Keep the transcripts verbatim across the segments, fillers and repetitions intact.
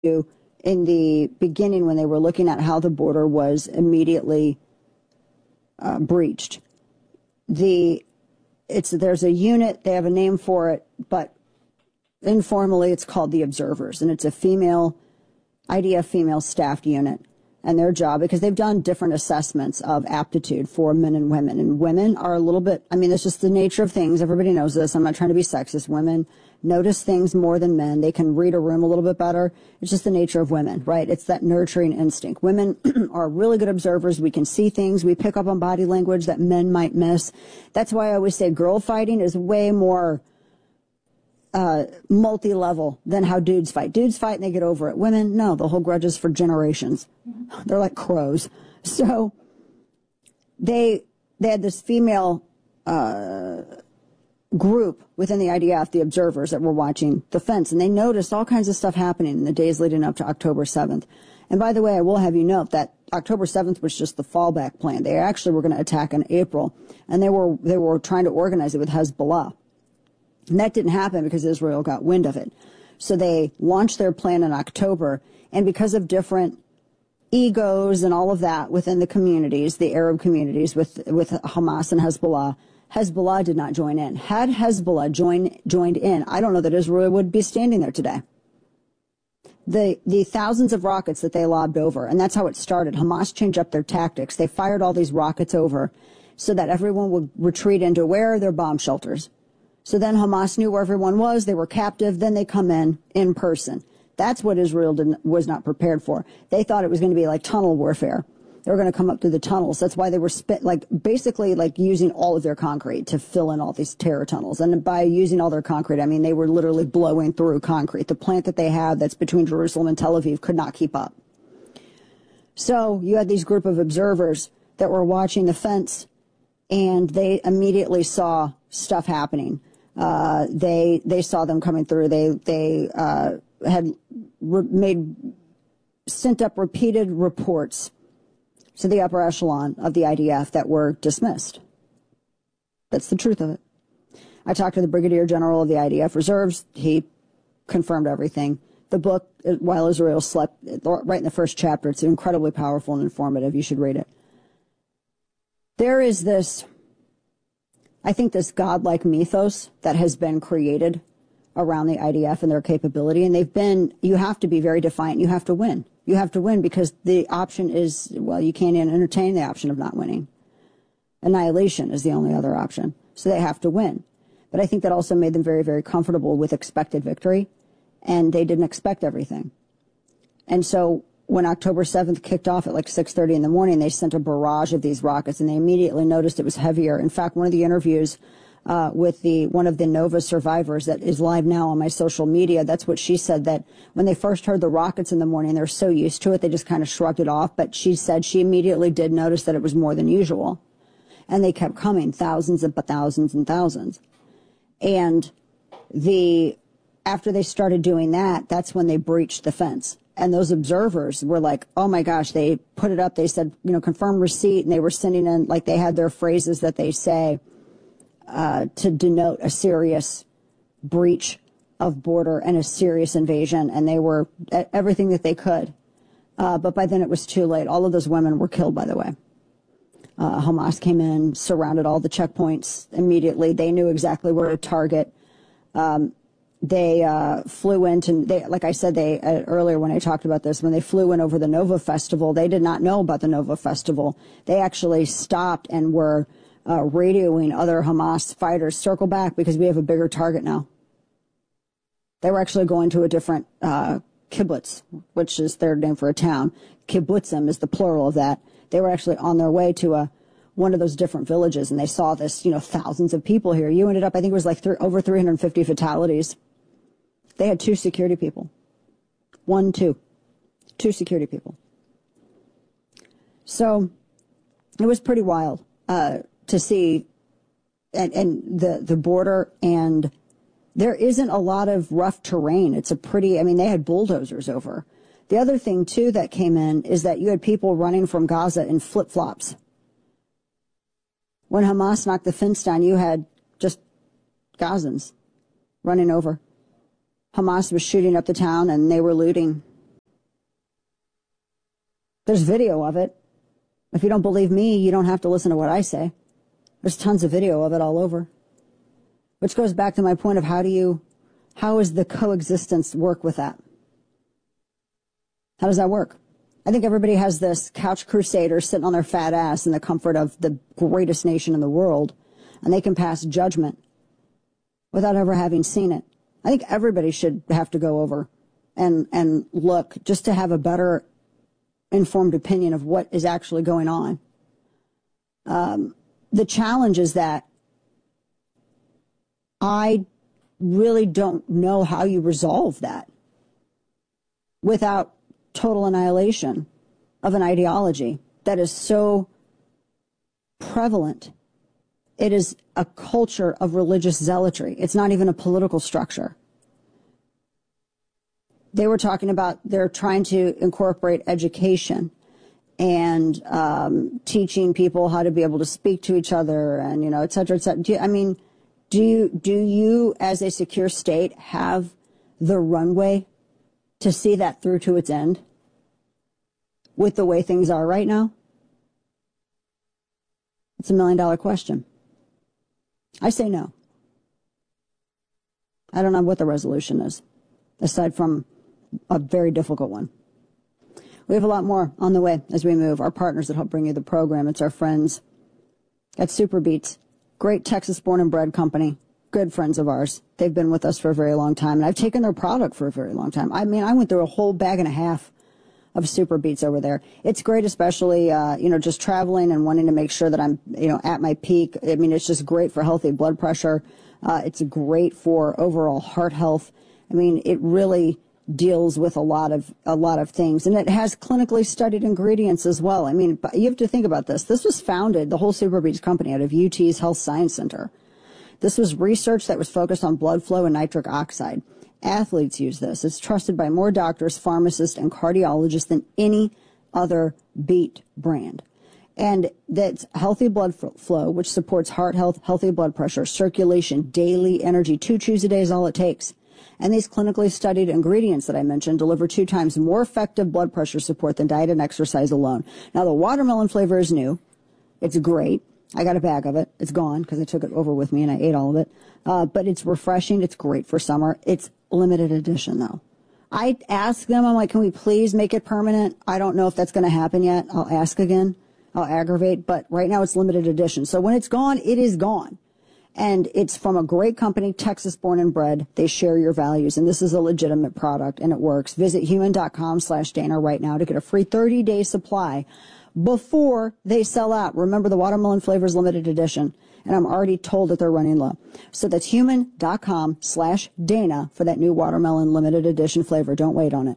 in the beginning when they were looking at how the border was immediately uh, breached. The it's there's a unit, they have a name for it, but informally it's called the Observers, and it's a female I D F female staffed unit. And their job, because they've done different assessments of aptitude for men and women. And women are a little bit, I mean, it's just the nature of things. Everybody knows this. I'm not trying to be sexist. Women notice things more than men. They can read a room a little bit better. It's just the nature of women, right? It's that nurturing instinct. Women are really good observers. We can see things. We pick up on body language that men might miss. That's why I always say girl fighting is way more Uh, multi-level than how dudes fight. Dudes fight and they get over it. Women, no, they'll hold grudges for generations. They're like crows. So they they had this female uh, group within the I D F, the Observers, that were watching the fence, and they noticed all kinds of stuff happening in the days leading up to October seventh. And by the way, I will have you note that October seventh was just the fallback plan. They actually were going to attack in April, and they were they were trying to organize it with Hezbollah. And that didn't happen because Israel got wind of it. So they launched their plan in October. And because of different egos and all of that within the communities, the Arab communities with, with Hamas and Hezbollah, Hezbollah did not join in. Had Hezbollah join, joined in, I don't know that Israel would be standing there today. The, the thousands of rockets that they lobbed over, and that's how it started. Hamas changed up their tactics. They fired all these rockets over so that everyone would retreat into where are their bomb shelters. So then Hamas knew where everyone was. They were captive. Then they come in in person. That's what Israel didn't, was not prepared for. They thought it was going to be like tunnel warfare. They were going to come up through the tunnels. That's why they were spit, like basically like using all of their concrete to fill in all these terror tunnels. And by using all their concrete, I mean they were literally blowing through concrete. The plant that they have that's between Jerusalem and Tel Aviv could not keep up. So you had these group of observers that were watching the fence, and they immediately saw stuff happening. Uh, they, they saw them coming through. They, they, uh, had re- made, sent up repeated reports to the upper echelon of the I D F that were dismissed. That's the truth of it. I talked to the Brigadier General of the I D F Reserves. He confirmed everything. The book, While Israel Slept, right in the first chapter, it's incredibly powerful and informative. You should read it. There is this, I think, this godlike mythos that has been created around the I D F and their capability. And they've been, you have to be very defiant. You have to win. You have to win because the option is, well, you can't entertain the option of not winning. Annihilation is the only other option. So they have to win. But I think that also made them very, very comfortable with expected victory. And they didn't expect everything. And so when October seventh kicked off at like six thirty in the morning, they sent a barrage of these rockets, and they immediately noticed it was heavier. In fact, one of the interviews uh, with the one of the Nova survivors that is live now on my social media, that's what she said, that when they first heard the rockets in the morning, they're so used to it, they just kind of shrugged it off. But she said she immediately did notice that it was more than usual. And they kept coming, thousands and thousands and thousands. And the after they started doing that, that's when they breached the fence. And those observers were like, oh my gosh, they put it up. They said, you know, confirm receipt. And they were sending in, like, they had their phrases that they say uh, to denote a serious breach of border and a serious invasion. And they were at everything that they could. Uh, but by then it was too late. All of those women were killed, by the way. Uh, Hamas came in, surrounded all the checkpoints immediately. They knew exactly where to target. Um, They uh, flew into, they, like I said they uh, earlier when I talked about this, when they flew in over the Nova Festival, they did not know about the Nova Festival. They actually stopped and were uh, radioing other Hamas fighters, circle back because we have a bigger target now. They were actually going to a different uh, kibbutz, which is their name for a town. Kibbutzim is the plural of that. They were actually on their way to a one of those different villages, and they saw this, you know, thousands of people here. You ended up, I think it was like th- over three hundred fifty fatalities. They had two security people. One, two. Two security people. So it was pretty wild uh, to see and, and the, the border, and there isn't a lot of rough terrain. It's a pretty, I mean, they had bulldozers over. The other thing, too, that came in is that you had people running from Gaza in flip-flops. When Hamas knocked the fence down, you had just Gazans running over. Hamas was shooting up the town, and they were looting. There's video of it. If you don't believe me, you don't have to listen to what I say. There's tons of video of it all over. Which goes back to my point of how do you, how does the coexistence work with that? How does that work? I think everybody has this couch crusader sitting on their fat ass in the comfort of the greatest nation in the world, and they can pass judgment without ever having seen it. I think everybody should have to go over and, and look just to have a better informed opinion of what is actually going on. Um, the challenge is that I really don't know how you resolve that without total annihilation of an ideology that is so prevalent. It is a culture of religious zealotry. It's not even a political structure. They were talking about they're trying to incorporate education and um, teaching people how to be able to speak to each other and, you know, et cetera, et cetera. Do you, I mean, do you, do you as a secure state have the runway to see that through to its end with the way things are right now? It's a million dollar question. I say no. I don't know what the resolution is, aside from a very difficult one. We have a lot more on the way as we move. Our partners that help bring you the program, it's our friends at Super Beets, great Texas-born and bred company, good friends of ours. They've been with us for a very long time, and I've taken their product for a very long time. I mean, I went through a whole bag and a half of Super Beets over there. It's great, especially, uh, you know, just traveling and wanting to make sure that I'm, you know, at my peak. I mean, it's just great for healthy blood pressure. Uh, it's great for overall heart health. I mean, it really deals with a lot of a lot of things, and it has clinically studied ingredients as well. I mean, you have to think about this. This was founded, the whole Super Beets company, out of U T's Health Science Center. This was research that was focused on blood flow and nitric oxide. Athletes use this. It's trusted by more doctors, pharmacists, and cardiologists than any other beet brand. And that's healthy blood flow, which supports heart health, healthy blood pressure, circulation, daily energy. Two chews a day is all it takes. And these clinically studied ingredients that I mentioned deliver two times more effective blood pressure support than diet and exercise alone. Now, the watermelon flavor is new. It's great. I got a bag of it. It's gone because I took it over with me and I ate all of it. Uh, but it's refreshing. It's great for summer. It's limited edition, though. I asked them, I'm like, can we please make it permanent? I don't know if that's going to happen yet. I'll ask again. I'll aggravate. But right now it's limited edition. So when it's gone, it is gone. And it's from a great company, Texas-born and bred. They share your values, and this is a legitimate product, and it works. Visit human.com slash Dana right now to get a free thirty-day supply before they sell out. Remember, the watermelon flavor is limited edition, and I'm already told that they're running low. So that's human.com slash Dana for that new watermelon limited edition flavor. Don't wait on it.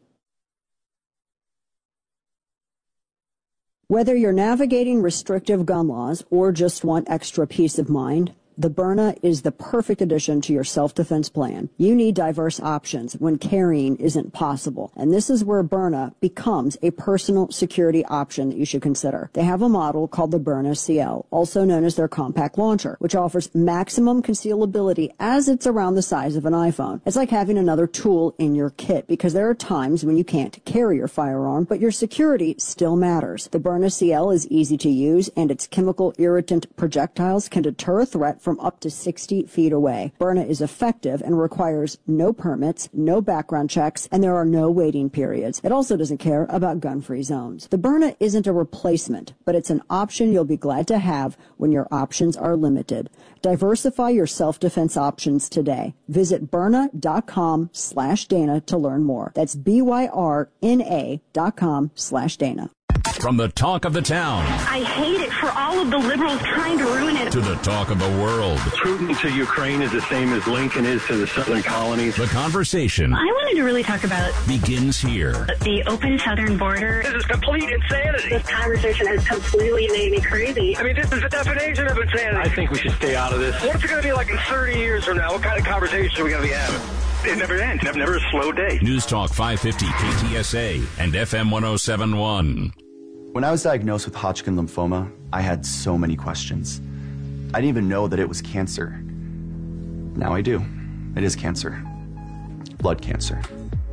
Whether you're navigating restrictive gun laws or just want extra peace of mind, the Byrna is the perfect addition to your self-defense plan. You need diverse options when carrying isn't possible, and this is where Byrna becomes a personal security option that you should consider. They have a model called the Byrna C L, also known as their compact launcher, which offers maximum concealability as it's around the size of an iPhone. It's like having another tool in your kit, because there are times when you can't carry your firearm, but your security still matters. The Byrna C L is easy to use, and its chemical irritant projectiles can deter a threat from up to sixty feet away. Byrna is effective and requires no permits, no background checks, and there are no waiting periods. It also doesn't care about gun-free zones. The Byrna isn't a replacement, but it's an option you'll be glad to have when your options are limited. Diversify your self-defense options today. Visit Byrna.com slash Dana to learn more. That's B-Y-R-N-A dot com slash Dana. From the talk of the town. I hate it for all of the liberals trying to ruin it. To the talk of the world. Putin to Ukraine is the same as Lincoln is to the southern colonies. The conversation. I wanted to really talk about begins here. The open southern border. This is complete insanity. This conversation has completely made me crazy. I mean, this is the definition of insanity. I think we should stay out of this. What's it going to be like in thirty years from now? What kind of conversation are we going to be having? It never ends. Never, never a slow day. News Talk five fifty K T S A and F M one oh seven point one. When I was diagnosed with Hodgkin lymphoma, I had so many questions. I didn't even know that it was cancer. Now I do. It is cancer. Blood cancer. It's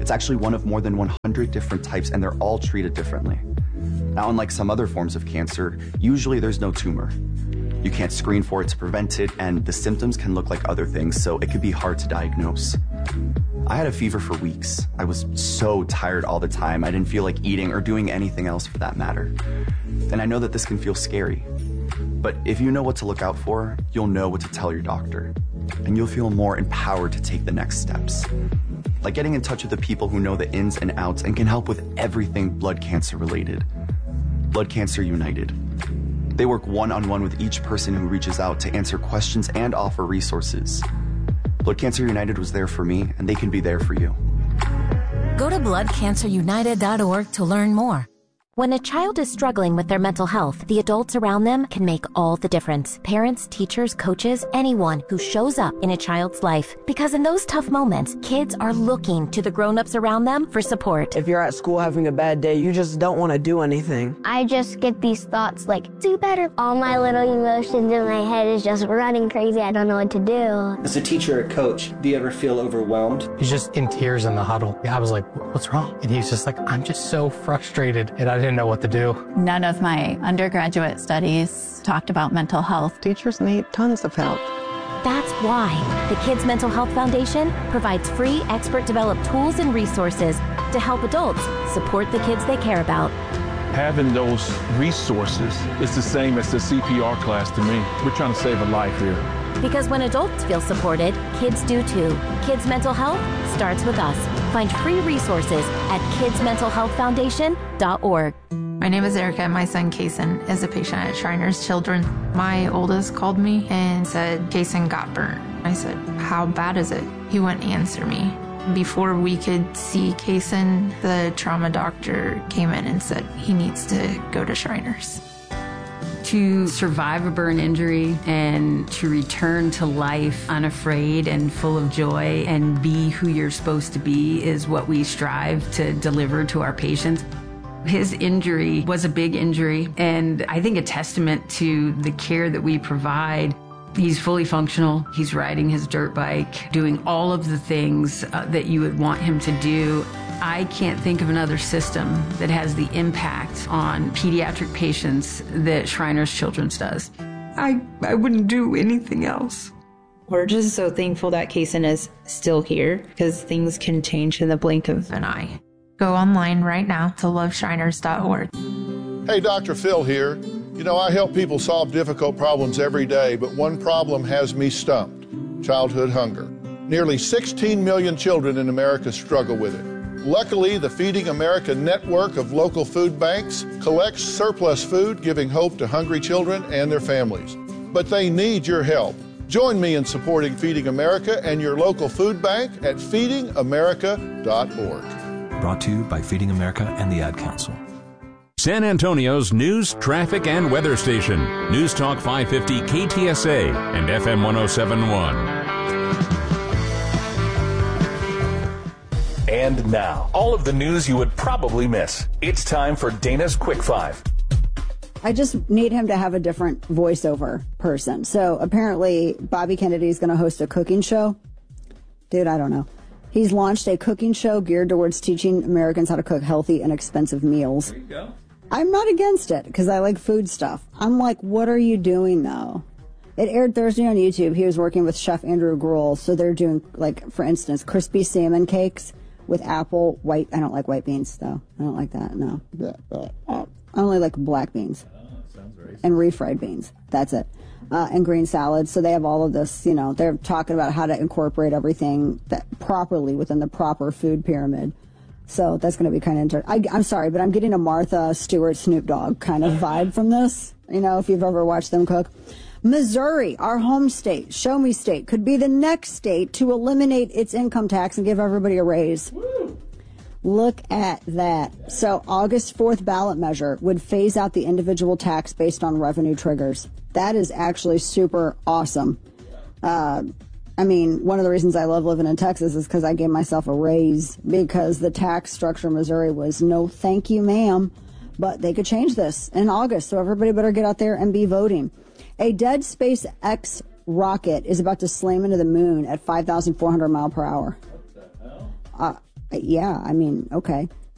It's actually one of more than one hundred different types, and they're all treated differently. Now, unlike some other forms of cancer, usually there's no tumor. You can't screen for it to prevent it, and the symptoms can look like other things, so it could be hard to diagnose. I had a fever for weeks. I was so tired all the time. I didn't feel like eating or doing anything else for that matter. And I know that this can feel scary. But if you know what to look out for, you'll know what to tell your doctor. And you'll feel more empowered to take the next steps. Like getting in touch with the people who know the ins and outs and can help with everything blood cancer related. Blood Cancer United. They work one-on-one with each person who reaches out to answer questions and offer resources. Blood Cancer United was there for me, and they can be there for you. Go to blood cancer united dot org to learn more. When a child is struggling with their mental health, the adults around them can make all the difference. Parents, teachers, coaches, anyone who shows up in a child's life. Because in those tough moments, kids are looking to the grown-ups around them for support. If you're at school having a bad day, you just don't want to do anything. I just get these thoughts like, do better. All my little emotions in my head is just running crazy. I don't know what to do. As a teacher or coach, do you ever feel overwhelmed? He's just in tears in the huddle. I was like, what's wrong? And he's just like, I'm just so frustrated. And I didn't know what to do. None of my undergraduate studies talked about mental health. Teachers need tons of help. That's why the Kids Mental Health Foundation provides free expert-developed tools and resources to help adults support the kids they care about. Having those resources is the same as the C P R class to me. We're trying to save a life here. Because when adults feel supported, kids do too. Kids Mental Health starts with us. Find free resources at kids mental health foundation dot org. My name is Erica, and my son Kason is a patient at Shriners Children. My oldest called me and said Kason got burnt. I said, how bad is it? He wouldn't answer me. Before we could see Kason, the trauma doctor came in and said he needs to go to Shriners. To survive a burn injury and to return to life unafraid and full of joy and be who you're supposed to be is what we strive to deliver to our patients. His injury was a big injury, and I think a testament to the care that we provide. He's fully functional. He's riding his dirt bike, doing all of the things uh, that you would want him to do. I can't think of another system that has the impact on pediatric patients that Shriners Children's does. I, I wouldn't do anything else. We're just so thankful that Kason is still here, because things can change in the blink of an eye. Go online right now to love shriners dot org. Hey, Doctor Phil here. You know, I help people solve difficult problems every day, but one problem has me stumped: childhood hunger. Nearly sixteen million children in America struggle with it. Luckily, the Feeding America network of local food banks collects surplus food, giving hope to hungry children and their families. But they need your help. Join me in supporting Feeding America and your local food bank at feeding america dot org. Brought to you by Feeding America and the Ad Council. San Antonio's news, traffic, and weather station. News Talk five fifty K T S A and F M one oh seven point one. And now, all of the news you would probably miss. It's time for Dana's Quick Five. I just need him to have a different voiceover person. So apparently Bobby Kennedy is going to host a cooking show. Dude, I don't know. He's launched a cooking show geared towards teaching Americans how to cook healthy and expensive meals. There you go. I'm not against it because I like food stuff. I'm like, what are you doing though? It aired Thursday on YouTube. He was working with Chef Andrew Gruel. So they're doing, like, for instance, crispy salmon cakes with apple, white. I don't like white beans though. I don't like that. No. I only like black beans. Oh, sounds racist. And refried beans. That's it. Uh, and green salads. So they have all of this, you know, they're talking about how to incorporate everything that properly within the proper food pyramid. So that's going to be kind of interesting. I'm sorry, but I'm getting a Martha Stewart Snoop Dogg kind of vibe from this, you know, if you've ever watched them cook. Missouri, our home state, show me state, could be the next state to eliminate its income tax and give everybody a raise. Woo. Look at that. So August fourth ballot measure would phase out the individual tax based on revenue triggers. That is actually super awesome. Uh, I mean, one of the reasons I love living in Texas is because I gave myself a raise because the tax structure in Missouri was no thank you, ma'am. But they could change this in August, so everybody better get out there and be voting. A dead SpaceX rocket is about to slam into the moon at five thousand four hundred miles per hour. What the hell? Uh, Yeah, I mean, okay.